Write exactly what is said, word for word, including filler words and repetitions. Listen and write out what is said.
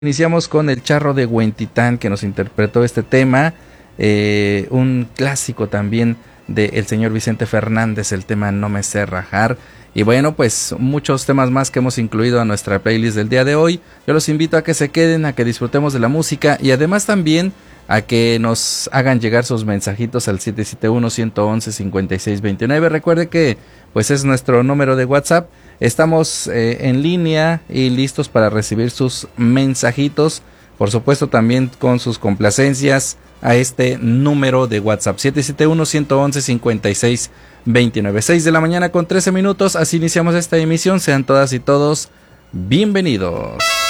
Iniciamos con el Charro de Huentitán, que nos interpretó este tema, eh, un clásico también del señor Vicente Fernández, el tema No me sé rajar. Y bueno, pues muchos temas más que hemos incluido a nuestra playlist del día de hoy. Yo los invito a que se queden, a que disfrutemos de la música y además también a que nos hagan llegar sus mensajitos al siete siete uno, uno uno uno, cinco seis dos nueve. Recuerde que pues es nuestro número de WhatsApp. Estamos eh, en línea y listos para recibir sus mensajitos, por supuesto también con sus complacencias a este número de WhatsApp siete siete uno, uno uno uno, cinco seis dos nueve. Seis de la mañana con trece minutos, así iniciamos esta emisión. Sean todas y todos bienvenidos.